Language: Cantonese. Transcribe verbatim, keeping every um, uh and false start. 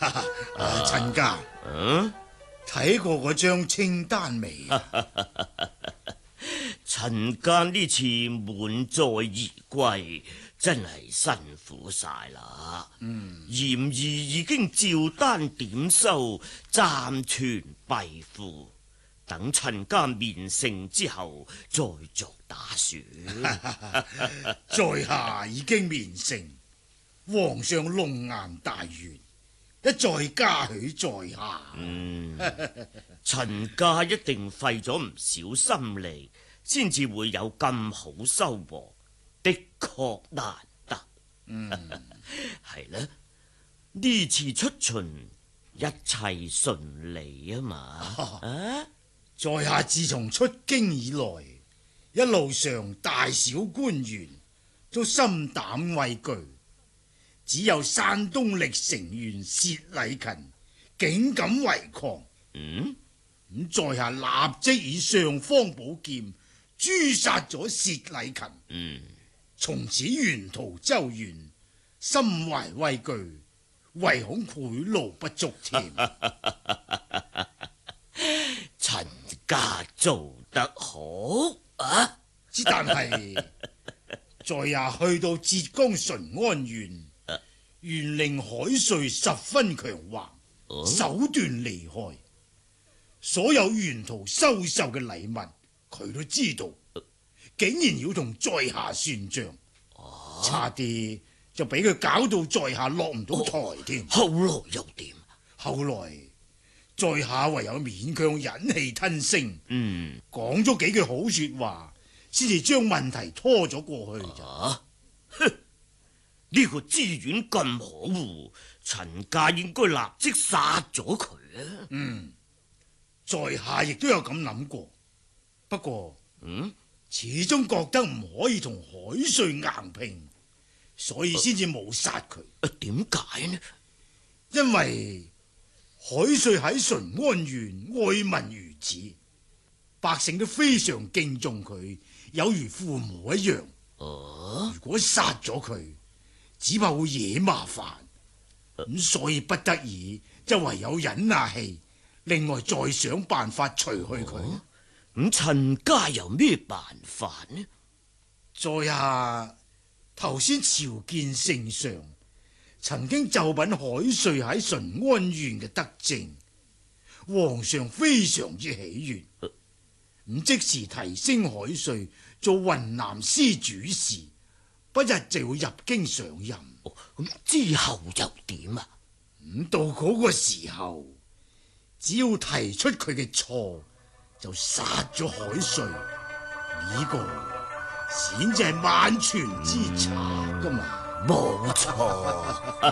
啊，陳家， 嗯， 睇過嗰張清單未？ 陳家呢次滿載而歸，真係辛苦晒啦。嗯，嫌兒已經照單點收，暫存閉庫，等陳家面聖之後再作打算。 在下已經面聖，皇上龍顏大悅，一再嘉許在下。 嗯，陳家一定費咗唔少心力，先至會有咁好收穫，的確難得。嗯，係啦，呢次出巡一切順利啊嘛。啊， 在下自從出京以來，一路上大小官員都心膽畏懼，只有山東歷城縣薛禮勤竟敢違抗。 嗯， 咁在下立即以尚方寶劍誅殺咗薛禮勤。 嗯， 從此沿途周旋，心懷畏懼，唯恐賄賂不足添。 陳家做得好啊！ 之但係在下去到浙江淳安縣，縣令海瑞十分強橫， 哦、 手段厲害，所有沿途收受嘅禮物佢都知道，竟然要同在下算賬， 哦、 差啲就俾佢搞到在下落唔到台添。 後來又點？ 後來在下唯有勉強忍氣吞聲， 嗯， 講咗幾句好說話，先至將問題拖咗過去咋。 啊，哼！呢個資源咁可惡，陳家應該立即殺咗佢啊！ 嗯，在下亦都有咁諗過，不過， 嗯， 始終覺得唔可以同海瑞硬拼，所以先至冇殺佢。 啊，點解呢？ 因為海瑞喺淳安縣愛民如子，百姓都非常敬重佢，有如父母一樣。 哦， 如果殺咗佢，只怕會惹麻煩，咁所以不得已就唯有忍下氣，另外再想辦法除去佢。 咁陳家有咩辦法呢？ 在下頭先朝見聖上，曾經奏稟海瑞喺淳安縣嘅德政，皇上非常之喜悅，咁即時提升海瑞做雲南司主事，不日就要入京上任。 咁、哦、之後又點啊？ 咁到嗰個時候，只要提出佢嘅錯，就殺咗海瑞，呢、這個先至係萬全之策噶嘛。 冇錯。